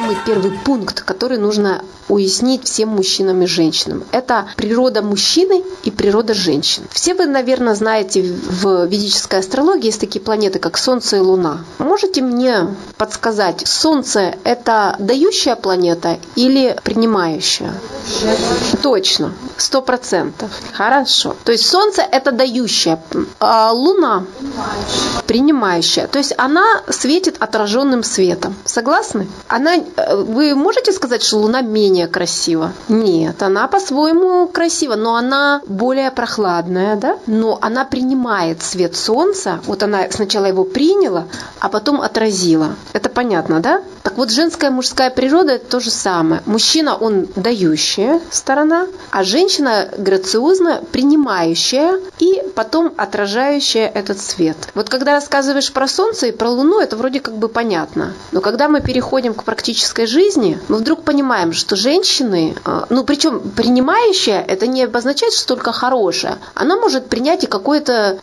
самый первый пункт, который нужно уяснить всем мужчинам и женщинам. Это природа мужчины и природа женщин. Все вы, наверное, знаете, в ведической астрологии есть такие планеты, как Солнце и Луна. Можете мне подсказать, Солнце – это дающая планета или принимающая? Точно, 100%. Хорошо. То есть Солнце – это дающая, а Луна – принимающая. То есть она светит отраженным светом. Согласны? Вы можете сказать, что Луна менее красива? Нет, она по-своему красива, но она более прохладная, да? Но она принимает свет Солнца. Вот она сначала его приняла, а потом отразила. Это понятно, да? Так вот, женская и мужская природа – это то же самое. Мужчина, он дающая сторона, а женщина грациозно принимающая и потом отражающая этот свет. Вот когда рассказываешь про Солнце и про Луну, это вроде как бы понятно. Но когда мы переходим к практической жизни, мы вдруг понимаем, что женщины, причем принимающая, это не обозначает, что только хорошая. Она может принять и какое-то,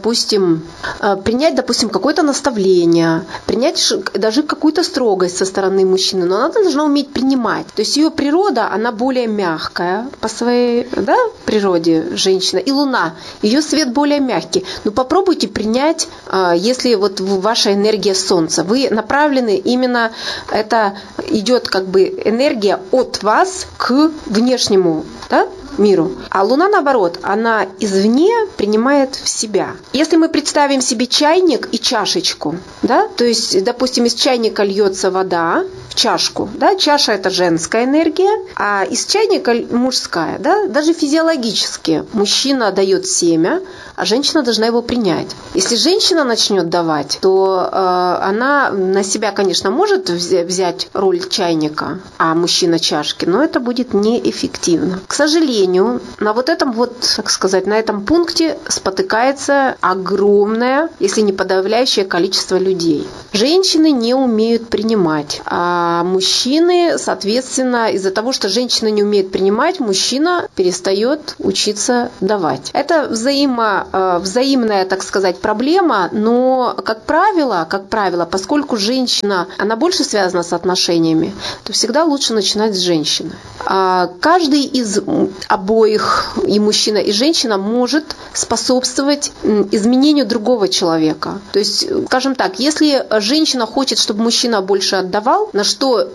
принять, какое-то наставление, принять даже какую-то строгость со стороны мужчины, но она должна уметь принимать. То есть ее природа, она более мягкая по своей природе женщина. И Луна, ее свет более мягкий. Но попробуйте принять, если вот ваша энергия Солнца, вы направлены именно, это идет как бы энергия от вас к внешнему, миру. А Луна, наоборот, она извне принимает в себя. Если мы представим себе чайник и чашечку, то есть, допустим, из чайника льется вода в чашку, чаша – это женская энергия, а из чайника мужская, даже физиологически мужчина дает семя, а женщина должна его принять. Если женщина начнет давать, то она на себя, конечно, может взять роль чайника, а мужчина чашки, но это будет неэффективно. К сожалению, на на этом пункте спотыкается огромное, если не подавляющее количество людей. Женщины не умеют принимать, а мужчины, соответственно, из-за того, что женщина не умеет принимать, мужчина перестает учиться давать. Это взаимная, так сказать, проблема, но, как правило, поскольку женщина, она больше связана с отношениями, то всегда лучше начинать с женщины. Каждый из обоих, и мужчина, и женщина, может способствовать изменению другого человека. То есть, скажем так, если женщина хочет, чтобы мужчина больше отдавал, на что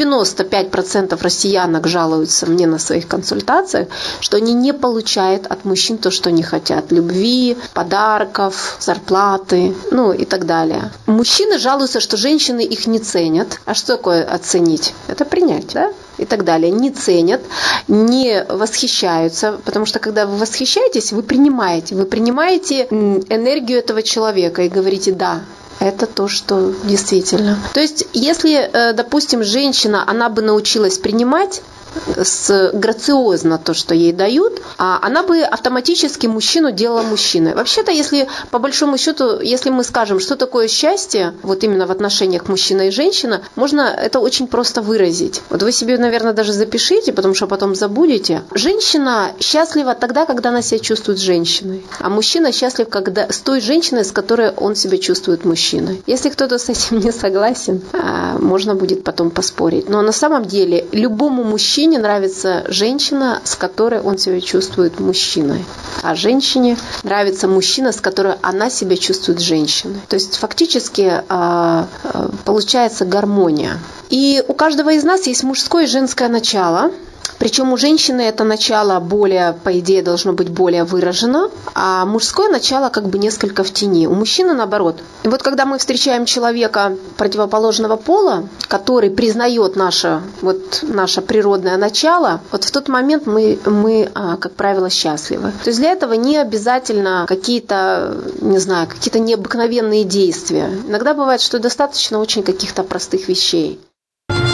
95% россиянок жалуются мне на своих консультациях, что они не получают от мужчин то, что они хотят. Любви, подарков, зарплаты, и так далее. Мужчины жалуются, что женщины их не ценят. А что такое оценить? Это принять, и так далее. Не ценят, не восхищаются, потому что когда вы восхищаетесь, вы принимаете энергию этого человека и говорите «да». Это то, что действительно. То есть, если, допустим, женщина, она бы научилась принимать грациозно то, что ей дают, она бы автоматически мужчину делала мужчиной. Вообще-то, если по большому счету, если мы скажем, что такое счастье, вот именно в отношениях мужчина и женщина, можно это очень просто выразить. Вот вы себе, наверное, даже запишите, потому что потом забудете. Женщина счастлива тогда, когда она себя чувствует женщиной, а мужчина счастлив с той женщиной, с которой он себя чувствует мужчиной. Если кто-то с этим не согласен, можно будет потом поспорить. Но на самом деле любому мужчине нравится женщина, с которой он себя чувствует мужчиной. А женщине нравится мужчина, с которой она себя чувствует женщиной. То есть фактически получается гармония. И у каждого из нас есть мужское и женское начало. Причем у женщины это начало по идее, должно быть более выражено, а мужское начало как бы несколько в тени. У мужчины наоборот. И вот когда мы встречаем человека противоположного пола, который признает наше природное начало, вот в тот момент мы, как правило, счастливы. То есть для этого не обязательно какие-то необыкновенные действия. Иногда бывает, что достаточно очень каких-то простых вещей.